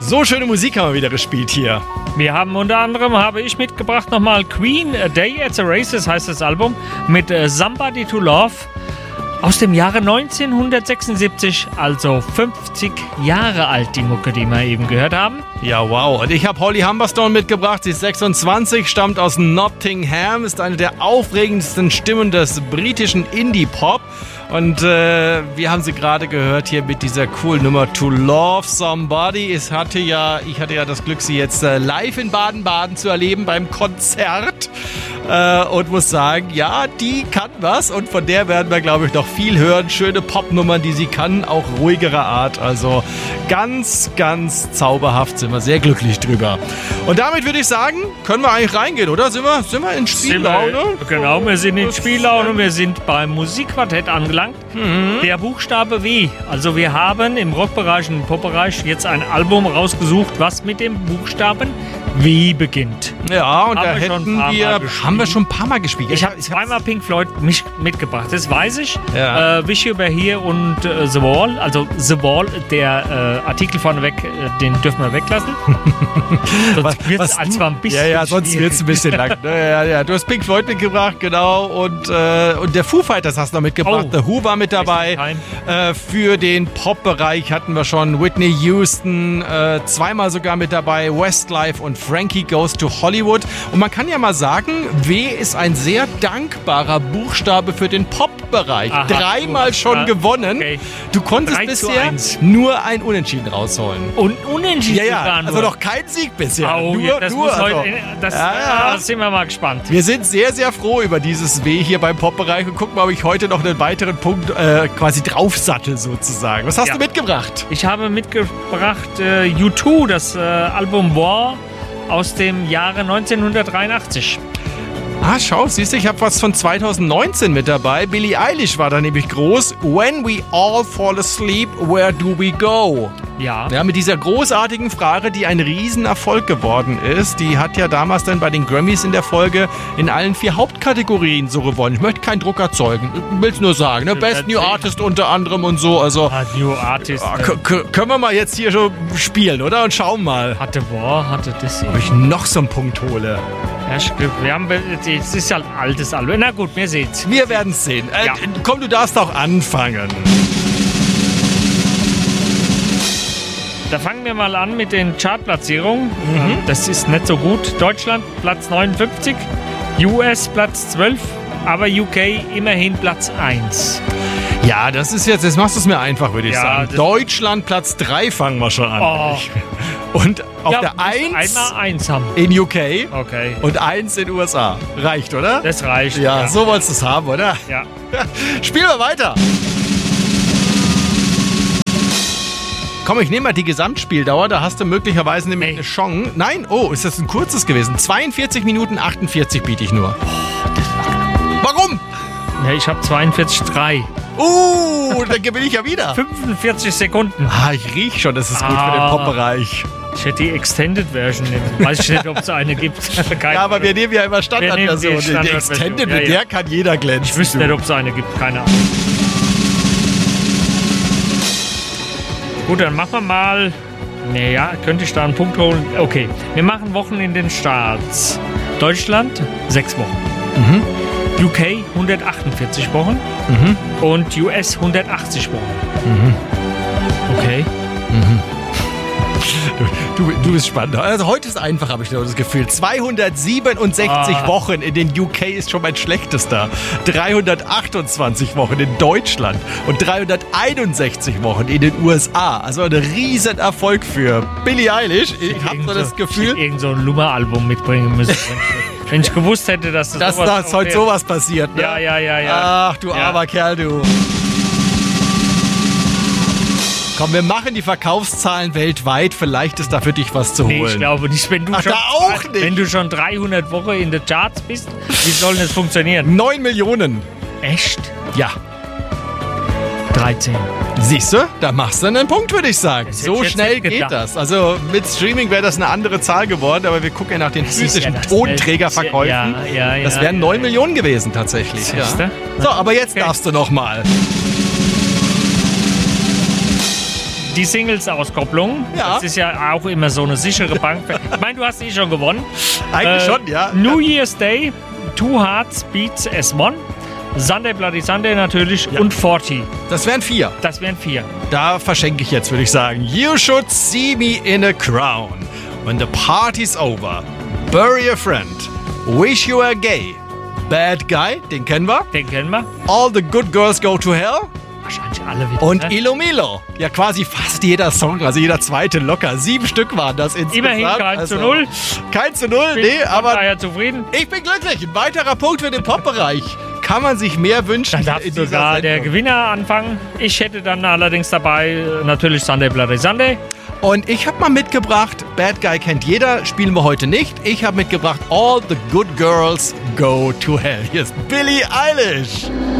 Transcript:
So schöne Musik haben wir wieder gespielt hier. Wir haben unter anderem, habe ich mitgebracht, nochmal Queen, A Day at the Races heißt das Album, mit Somebody to Love aus dem Jahre 1976, also 50 Jahre alt, die Mucke, die wir eben gehört haben. Ja, wow. Und ich habe Holly Humberstone mitgebracht. Sie ist 26, stammt aus Nottingham, ist eine der aufregendsten Stimmen des britischen Indie-Pop. Und wir haben sie gerade gehört hier mit dieser coolen Nummer To Love Somebody. Ich hatte ja das Glück, sie jetzt live in Baden-Baden zu erleben beim Konzert. Und muss sagen, ja, die kann was. Und von der werden wir, glaube ich, noch viel hören. Schöne Popnummern, die sie kann, auch ruhigerer Art. Also ganz, ganz zauberhaft, sind wir sehr glücklich drüber. Und damit würde ich sagen, können wir eigentlich reingehen, oder? Sind wir in Spiellaune? Genau, wir sind in Spiellaune. Wir sind beim Musikquartett angelangt. Der Buchstabe W. Also wir haben im Rockbereich und im Popbereich jetzt ein Album rausgesucht, was mit dem Buchstaben W beginnt. Ja, und da haben wir schon ein paar Mal gespielt. Ich habe zweimal Pink Floyd mitgebracht, das weiß ich. Ja. Wish You Were Here und The Wall. Also The Wall, der Artikel vorneweg, den dürfen wir weglassen. Sonst wird es zwar ein bisschen sonst wird es ein bisschen lang. Ja. Du hast Pink Floyd mitgebracht, genau. Und der Foo Fighters hast du noch mitgebracht. The Who war mit dabei. Für den Pop-Bereich hatten wir schon Whitney Houston, zweimal sogar mit dabei, Westlife und Frankie Goes to Hollywood. Und man kann ja mal sagen, W ist ein sehr dankbarer Buchstabe für den Pop-Bereich. Dreimal schon gewonnen. Okay. Du konntest bisher nur ein Unentschieden rausholen. Und Unentschieden sogar nur. Also noch kein Sieg bisher. Sind wir mal gespannt. Wir sind sehr, sehr froh über dieses W hier beim Pop-Bereich und gucken mal, ob ich heute noch einen weiteren Punkt quasi draufsattel sozusagen. Was hast du mitgebracht? Ich habe mitgebracht U2, das Album War aus dem Jahre 1983. Schau, siehst du, ich habe was von 2019 mit dabei. Billie Eilish war da nämlich groß. When we all fall asleep, where do we go? Ja, mit dieser großartigen Frage, die ein Riesenerfolg geworden ist. Die hat ja damals dann bei den Grammys in der Folge in allen 4 Hauptkategorien so gewonnen. Ich möchte keinen Druck erzeugen. Ich will es nur sagen. Ne? Best New Artist unter anderem und so. Also, New Artist. Können wir mal jetzt hier schon spielen, oder? Und schauen mal. Hatte das hier. Ob ich noch so einen Punkt hole. Ja, stimmt. Es ist ja ein altes Album. Na gut, wir sehen's. Wir werden es sehen. Komm, du darfst auch anfangen. Da fangen wir mal an mit den Chartplatzierungen. Das ist nicht so gut. Deutschland Platz 59, US Platz 12, aber UK immerhin Platz 1. Ja, das machst du es mir einfach, würde ich sagen. Deutschland Platz 3 fangen wir schon an. Oh. Und auf der 1 einmal 1 haben. in UK Okay. und 1 in den USA. Reicht, oder? Das reicht. Ja, so wolltest du es haben, oder? Ja. Spielen wir weiter. Komm, ich nehme mal die Gesamtspieldauer, da hast du möglicherweise nämlich eine Chance. Nein, ist das ein kurzes gewesen? 42 Minuten 48 biete ich nur. Warum? Ja, ich habe 42,3. Dann gewinne ich ja wieder. 45 Sekunden. Ich riech schon, das ist gut für den Pop-Bereich. Ich hätte die Extended Version nehmen. Weiß ich nicht, ob es eine gibt. Aber wir nehmen ja immer Standardversion. Die Extended, mit der kann jeder glänzen. Ich wüsste nicht, ob es eine gibt. Keine Ahnung. Gut, dann machen wir mal. Könnte ich da einen Punkt holen? Okay, wir machen Wochen in den Starts. Deutschland 6 Wochen. UK 148 Wochen. Und US 180 Wochen. Okay. Du bist spannend. Also heute ist einfach, habe ich das Gefühl. 267 Wochen in den UK ist schon mein schlechtester. 328 Wochen in Deutschland und 361 Wochen in den USA. Also ein riesen Erfolg für Billie Eilish. Ich habe so das Gefühl... Ich irgend so ein Lummer-Album mitbringen müssen. Wenn ich gewusst hätte, dass heute sowas passiert. Ne? Ja. Ach, du armer Kerl, du. Komm, wir machen die Verkaufszahlen weltweit. Vielleicht ist da für dich was zu holen. Nee, ich glaube nicht. Wenn du schon 300 Wochen in den Charts bist, wie soll das funktionieren? 9 Millionen. Echt? Ja. 13. Siehst du? Da machst du einen Punkt, würde ich sagen. So schnell geht das. Also mit Streaming wäre das eine andere Zahl geworden, aber wir gucken ja nach den physischen Tonträgerverkäufen. Das wären 9 Millionen gewesen tatsächlich. Ja. So, aber jetzt darfst du noch mal. die Singles-Auskopplung. Ja. Das ist ja auch immer so eine sichere Bank. Ich meine, du hast schon gewonnen. Eigentlich schon, ja. New Year's Day, Two Hearts Beats as One. Sunday Bloody Sunday natürlich und 40. Das wären 4. Das wären 4. Da verschenke ich jetzt, würde ich sagen. You should see me in a crown. When the party's over. Bury a friend. Wish you were gay. Bad guy, den kennen wir. Den kennen wir. All the good girls go to hell. Wahrscheinlich alle wieder. Und ne? Ilo Milo. Ja, quasi fast jeder Song, also jeder zweite locker. 7 Stück waren das insgesamt. Immerhin kein zu 0. Kein zu 0, Bin nee, aber daher zufrieden. ich bin glücklich. Ein weiterer Punkt für den Pop-Bereich. Kann man sich mehr wünschen? Da darf in dieser sogar der Sendung. Gewinner anfangen. Ich hätte dann allerdings dabei natürlich Sunday Bloody Sunday. Und ich habe mal mitgebracht, Bad Guy kennt jeder, spielen wir heute nicht. Ich habe mitgebracht All the Good Girls Go to Hell. Hier ist Billie Eilish.